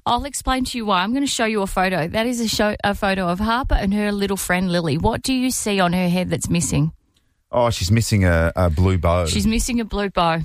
I'll explain to you why. I'm going to show you a photo. That is a photo of Harper and her little friend Lily. What do you see on her head that's missing? Oh, she's missing a blue bow. She's missing a blue bow.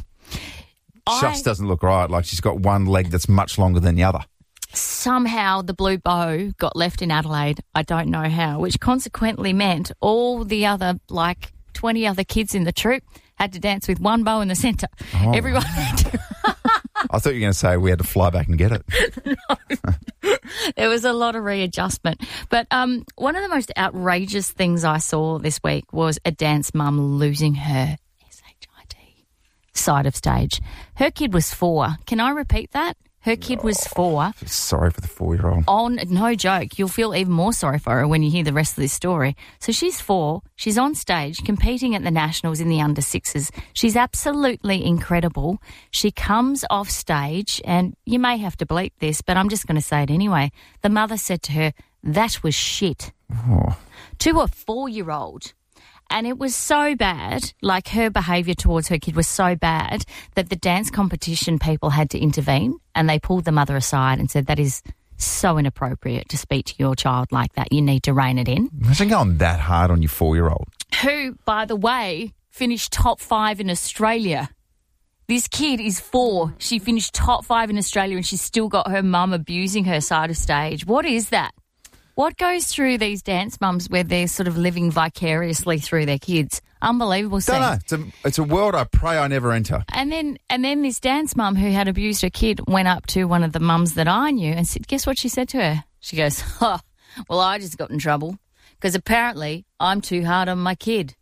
Just doesn't look right. Like she's got one leg that's much longer than the other. Somehow the blue bow got left in Adelaide. I don't know how, which consequently meant all the other, 20 other kids in the troop had to dance with one bow in the centre. Oh. Everyone had to. I thought you were going to say we had to fly back and get it. No. There was a lot of readjustment. But one of the most outrageous things I saw this week was a dance mum losing her SHIT side of stage. Her kid was 4. Can I repeat that? Her kid was 4. Sorry for the 4-year-old. No joke. You'll feel even more sorry for her when you hear the rest of this story. So she's 4. She's on stage competing at the Nationals in the under-6s. She's absolutely incredible. She comes off stage, and you may have to bleep this, but I'm just going to say it anyway. The mother said to her, "That was shit." Oh. To a 4-year-old. And it was so bad, her behaviour towards her kid was so bad that the dance competition people had to intervene, and they pulled the mother aside and said, "That is so inappropriate to speak to your child like that. You need to rein it in." Imagine going that hard on your 4-year-old. Who, by the way, finished top 5 in Australia. This kid is 4. She finished top 5 in Australia and she's still got her mum abusing her side of stage. What is that? What goes through these dance mums where they're sort of living vicariously through their kids? Unbelievable scene. Don't know. It's a world I pray I never enter. And then this dance mum who had abused her kid went up to one of the mums that I knew and said, guess what she said to her? She goes, well, I just got in trouble because apparently I'm too hard on my kid.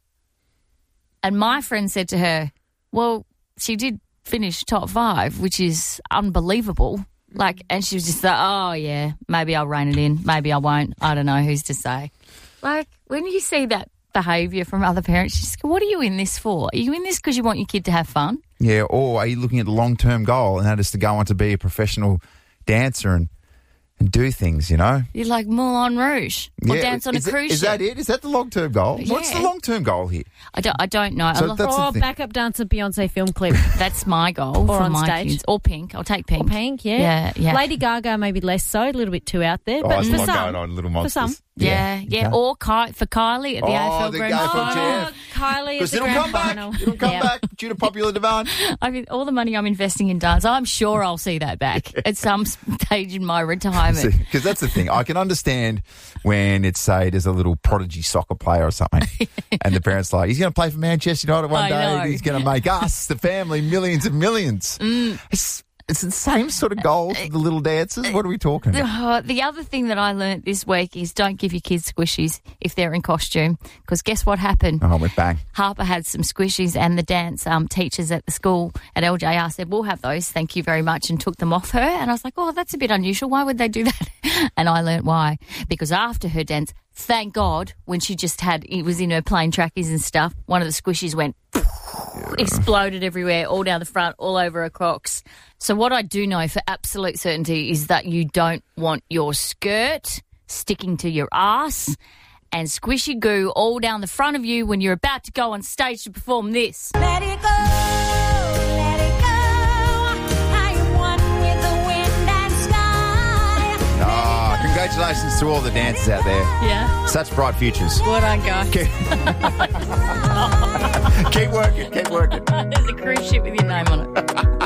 And my friend said to her, well, she did finish top 5, which is unbelievable. And she was just like, oh, yeah, maybe I'll rein it in. Maybe I won't. I don't know. Who's to say? When you see that behaviour from other parents, you just go, what are you in this for? Are you in this because you want your kid to have fun? Yeah, or are you looking at the long-term goal, and that is to go on to be a professional dancer and do things, you know? You're like Moulin Rouge or dance on a cruise ship. Is that it? Is that the long-term goal? Yeah. What's the long-term goal here? I don't know. So Or backup dancer Beyonce film clip. That's my goal or for on my stage. kids. Or Pink. I'll take Pink. Or Pink, yeah. Yeah. Lady Gaga maybe less so, a little bit too out there. But There's for a lot some, going on, Little Monsters. For some. Yeah. Okay. Or for Kylie at the AFL the Grand AFL Final. Chair. Kylie at Because the it'll grand come back. final. It'll come back due to popular demand. I mean, all the money I'm investing in dance, I'm sure I'll see that back at some stage in my retirement. Because that's the thing. I can understand when it's, say, there's a little prodigy soccer player or something, and the parents are like, he's going to play for Manchester United one day, know. and he's going to make us, the family, millions and millions. It's the same sort of goal for the little dancers. What are we talking about? The other thing that I learnt this week is don't give your kids squishies if they're in costume, because guess what happened? Oh, went bang. Harper had some squishies, and the dance teachers at the school at LJR said, we'll have those, thank you very much, and took them off her. And I was like, oh, that's a bit unusual. Why would they do that? And I learnt why. Because after her dance, thank God, when she it was in her plain trackies and stuff, one of the squishies went exploded everywhere, all down the front, all over her Crocs. So what I do know for absolute certainty is that you don't want your skirt sticking to your ass and squishy goo all down the front of you when you're about to go on stage to perform this. Let it go, let it go. I want you the wind and sky. Congratulations to all the dancers out there. Yeah. Such bright futures. Well done, guys. Keep working, keep working. There's a cruise ship with your name on it.